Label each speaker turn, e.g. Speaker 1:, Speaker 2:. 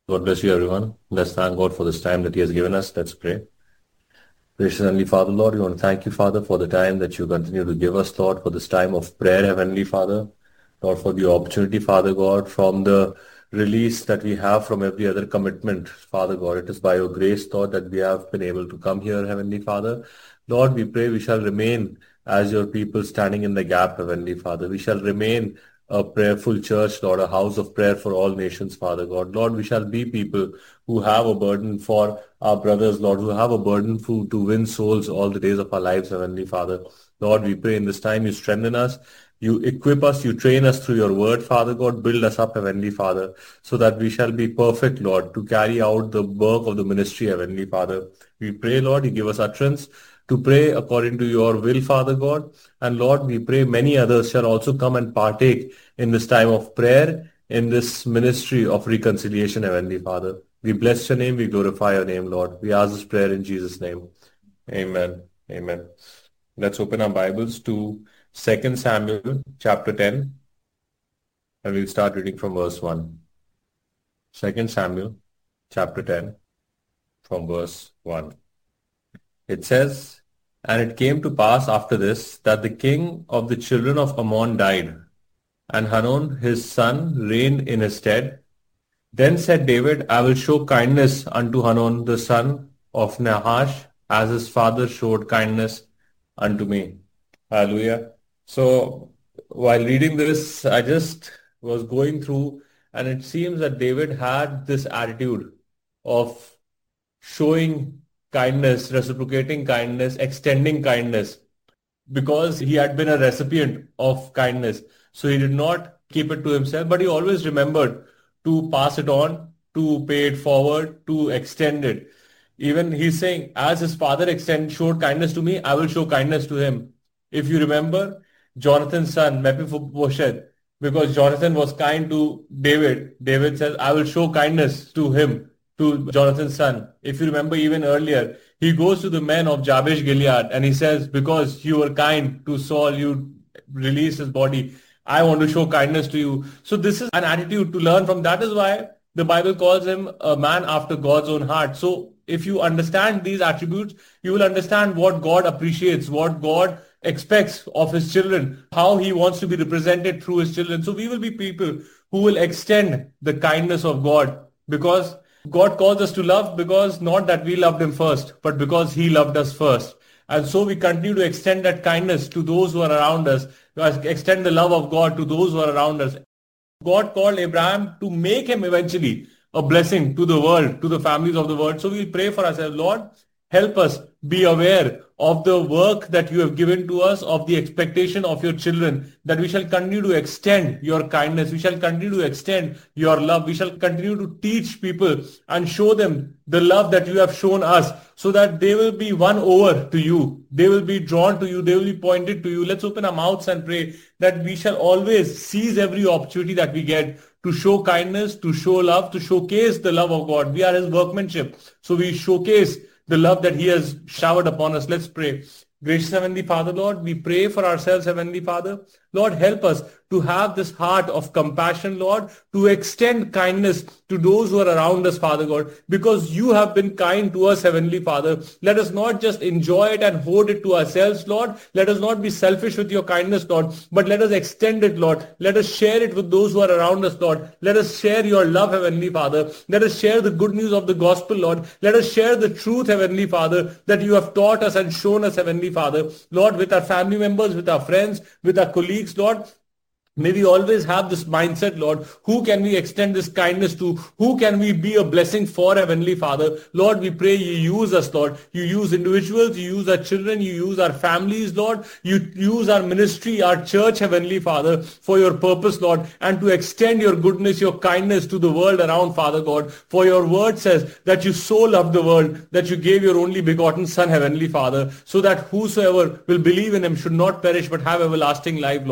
Speaker 1: God bless you, everyone. Let's thank God for this time that He has given us. Let's pray. Gracious Heavenly Father, Lord, we want to thank you, Father, for the time that you continue to give us, Lord, for this time of prayer, Heavenly Father. Lord, for the opportunity, Father God, from the release that we have from every other commitment, Father God. It is by your grace, Lord, that we have been able to come here, Heavenly Father. Lord, we pray we shall remain as your people standing in the gap, Heavenly Father. We shall remain a prayerful church, Lord, a house of prayer for all nations, Father God. Lord, we shall be people who have a burden for our brothers, Lord, who have a burden to win souls all the days of our lives, Heavenly Father. Lord, we pray in this time you strengthen us, you equip us, you train us through your word, Father God. Build us up, Heavenly Father, so that we shall be perfect, Lord, to carry out the work of the ministry, Heavenly Father. We pray, Lord, you give us utterance to pray according to your will, Father God. And Lord, we pray many others shall also come and partake in this time of prayer, in this ministry of reconciliation, Heavenly Father. We bless your name, we glorify your name, Lord. We ask this prayer in Jesus' name. Amen. Amen. Let's open our Bibles to 2 Samuel chapter 10, and we'll start reading from verse 1. 2 Samuel chapter 10 from verse 1. It says, "And it came to pass after this that the king of the children of Ammon died, and Hanun his son reigned in his stead. Then said David, I will show kindness unto Hanun the son of Nahash, as his father showed kindness unto me." Hallelujah. So while reading this, I just was going through, and it seems that David had this attitude of showing kindness, reciprocating kindness, extending kindness, because he had been a recipient of kindness. So he did not keep it to himself, but he always remembered to pass it on, to pay it forward, to extend it. Even he's saying, as his father showed kindness to me, I will show kindness to him. If you remember, Jonathan's son, Mephibosheth, because Jonathan was kind to David, David says, I will show kindness to him, to Jonathan's son. If you remember even earlier, he goes to the men of Jabesh Gilead and he says, because you were kind to Saul, you released his body. I want to show kindness to you. So this is an attitude to learn from. That is why the Bible calls him a man after God's own heart. So if you understand these attributes, you will understand what God appreciates, what God expects of his children, how he wants to be represented through his children. So we will be people who will extend the kindness of God, because God calls us to love, because not that we loved him first, but because he loved us first. And so we continue to extend that kindness to those who are around us, extend the love of God to those who are around us. God called Abraham to make him eventually a blessing to the world, to the families of the world. So we'll pray for ourselves. Lord, help us be aware of the work that you have given to us, of the expectation of your children, that we shall continue to extend your kindness. We shall continue to extend your love. We shall continue to teach people and show them the love that you have shown us, so that they will be won over to you. They will be drawn to you. They will be pointed to you. Let's open our mouths and pray that we shall always seize every opportunity that we get to show kindness, to show love, to showcase the love of God. We are his workmanship. So we showcase the love that he has showered upon us. Let's pray. Gracious Heavenly Father, Lord, we pray for ourselves, Heavenly Father. Lord, help us to have this heart of compassion, Lord, to extend kindness to those who are around us, Father God, because you have been kind to us, Heavenly Father. Let us not just enjoy it and hoard it to ourselves, Lord. Let us not be selfish with your kindness, Lord, but let us extend it, Lord. Let us share it with those who are around us, Lord. Let us share your love, Heavenly Father. Let us share the good news of the gospel, Lord. Let us share the truth, Heavenly Father, that you have taught us and shown us, Heavenly Father. Lord, with our family members, with our friends, with our colleagues, Lord, may we always have this mindset, Lord. Who can we extend this kindness to? Who can we be a blessing for, Heavenly Father? Lord, we pray you use us, Lord. You use individuals, you use our children, you use our families, Lord. You use our ministry, our church, Heavenly Father, for your purpose, Lord, and to extend your goodness, your kindness to the world around, Father God. For your word says that you so loved the world that you gave your only begotten Son, Heavenly Father, so that whosoever will believe in him should not perish but have everlasting life, Lord.